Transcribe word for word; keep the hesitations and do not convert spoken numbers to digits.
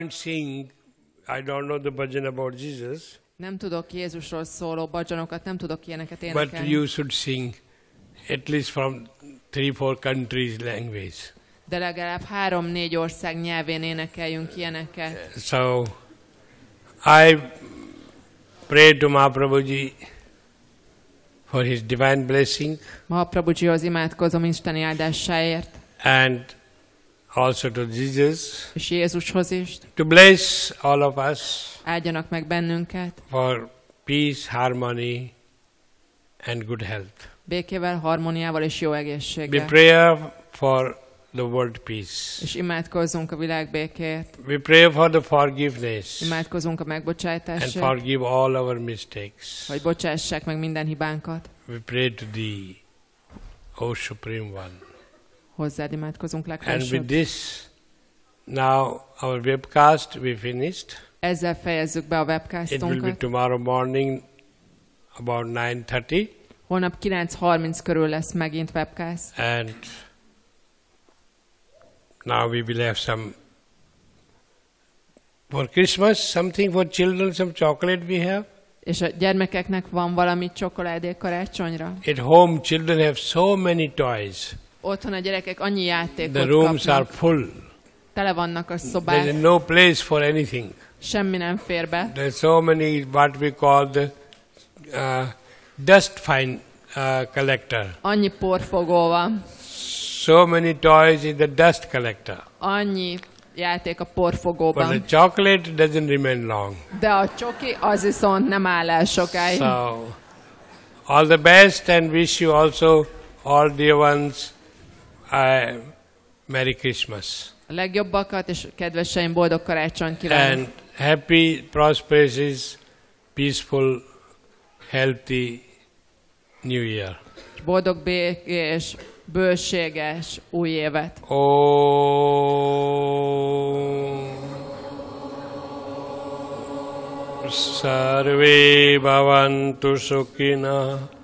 sing, I don't know the bhajan about Jesus, Nem tudok Jézusról szóló bhajanokat, nem tudok ilyeneket but énekelni. you should sing at least from three, four countries' language. De legalább három-négy ország nyelvén énekeljünk ilyeneket. So, I pray to Mahaprabhuji for his divine blessing Mahaprabhujihoz imádkozom Isteni áldásáért, and also to Jesus és Jézushoz is. to bless all of us Áldjanak meg bennünket, for peace, harmony and good health. békével, harmóniával és jó We egészséggel. pray for the world peace. És imádkozzunk a világ békéért, We pray for the forgiveness imádkozunk a and megbocsátásért, forgive all our mistakes. hogy bocsássák meg minden hibánkat. We pray to Thee, O Supreme One. Hozzád imádkozunk And with legfelsőbb. this, now our webcast we finished. Ezzel fejezzük be a It will be webcastunkat. tomorrow morning about nine thirty, Holnap kilenc harminc körül lesz megint webcast. and now we will have some for Christmas, something for children, some chocolate we have. És a gyermekeknek van valami csokoládé karácsonyra? At home, children have so many toys. Otthon a gyerekek annyi The játékot rooms are kapnak, full. tele vannak a There is szobák, no place for anything. semmi nem fér be. There are so many what we call the uh, dust fine uh, collector. Annyi porfogó van, So many toys in the dust collector. annyi játék a But the porfogóban. chocolate doesn't remain long. De a csoki az viszont nem áll el sokáig. So, all the best and wish you also, all dear ones, uh, Merry Christmas. A legjobbakat és kedveseim boldog karácsonyt kívánok. And happy, prosperous, peaceful, healthy New Year. Boldog, békés, bőséges új évet. Om Sarve Bhavantu Sukhina